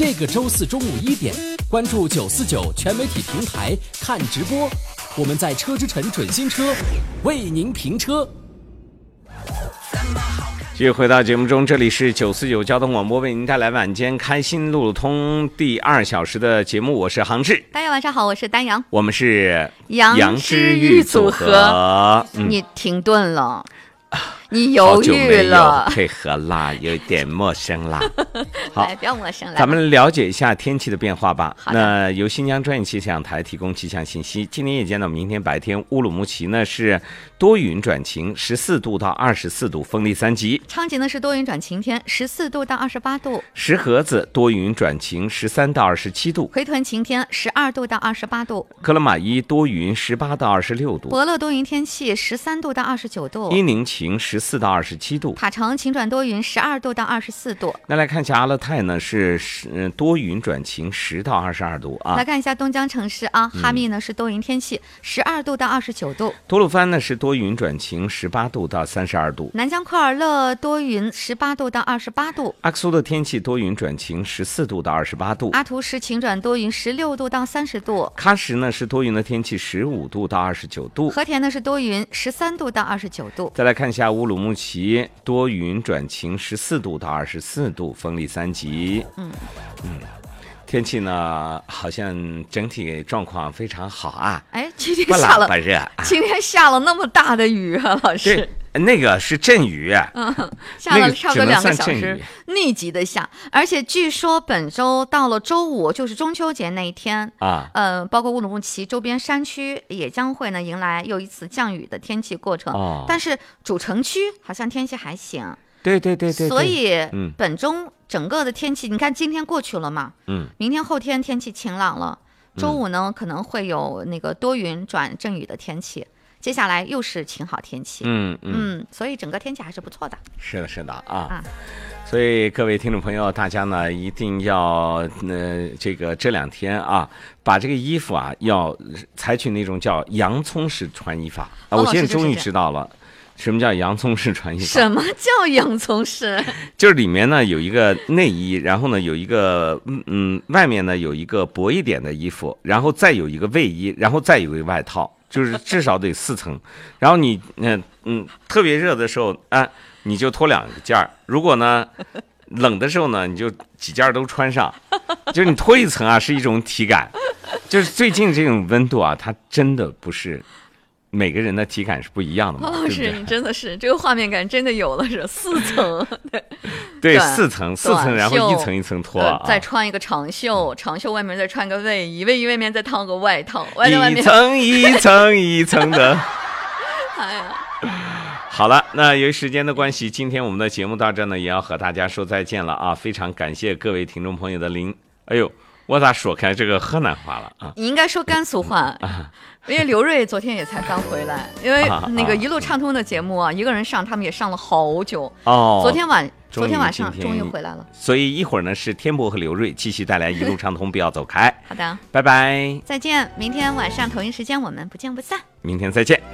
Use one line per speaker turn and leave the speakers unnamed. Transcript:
这个周四中午1点，关注949全媒体平台看直播，我们在车之城准新车为您评车。
继续回到节目中，这里是949交通广播，为您带来晚间开心路路通第2小时的节目，我是杭志。
大家晚上好，我是丹阳，
我们是
杨之玉组合。你停顿了，你犹豫了，
配合啦，有点陌生啦。
好，不要陌生了。
咱们了解一下天气的变化吧。
好的。
那由新疆专业气象台提供气象信息，今天夜间到明天白天，乌鲁木齐呢是多云转晴，14度到24度，风力3级。
昌吉呢是多云转晴天，14度到28度。
石河子多云转晴，13到27度。
奎屯晴天，12度到28度。
克勒玛依多云，18到26度。
伯乐多云天气，13度到29度。
伊宁晴，14到27度。
塔城晴转多云，12度到24度。
那来看一下阿勒泰呢是多云转晴，10到22度啊。
来看一下东疆城市啊，哈密呢是多云天气，12度到29度。
吐鲁番呢是多云转晴，18度到32度。
南疆库尔勒多云，18度到28度。
阿克苏的天气多云转晴，14度到28度。
阿图什晴转多云，16度到30度。
喀什呢是多云的天气，15度到29度。
和田呢是多云，13度到29度。
再来看一下乌鲁木齐，多云转晴，14度到24度，风力3级。天气呢好像整体状况非常好啊。
哎，今天下了
不热
今天下了那么大的雨啊，老师。
那个是阵雨，
下了差不多2个小时，密集的下，而且据说本周到了周五，就是中秋节那一天啊，包括乌鲁木齐周边山区也将会呢迎来又一次降雨的天气过程。但是主城区好像天气还行。
对，
所以本周整个的天气，你看今天过去了嘛，明天后天天气晴朗了，周五呢可能会有那个多云转阵雨的天气。接下来又是晴好天气，所以整个天气还是不错的。
是的啊。所以各位听众朋友，大家呢一定要这2天啊，把这个衣服啊要采取那种叫洋葱式穿衣法啊。我现在终于知道了。什么叫洋葱式穿衣法？
什么叫洋葱式？
就是里面呢有一个内衣，然后呢有一个外面呢有一个薄一点的衣服，然后再有一个卫衣，然后再有一个外套，就是至少得4层。然后你特别热的时候啊，你就脱2件儿；如果呢冷的时候呢，你就几件都穿上。就是你脱1层啊，是一种体感。就是最近这种温度啊，它真的不是。每个人的体感是不一样的嘛。
王老师，你真的是这个画面感真的有了，是4层。
对，4层，然后1层1层脱，
再穿一个长袖，长袖外面再穿个卫衣，卫衣外面再套个外套，外面
一层一层的。
哎呀，
好了，那由于时间的关系，今天我们的节目到这呢，也要和大家说再见了啊！非常感谢各位听众朋友的哎呦，我咋说开这个河南话了啊？
你应该说甘肃话。因为刘瑞昨天也才刚回来，因为那个一路畅通的节目啊，一个人上，他们也上了好久。昨天晚上终于回来了。
所以一会儿呢是天博和刘瑞继续带来一路畅通，不要走开。
好的，
拜拜，
再见。明天晚上同一时间我们不见不散。
明天再见。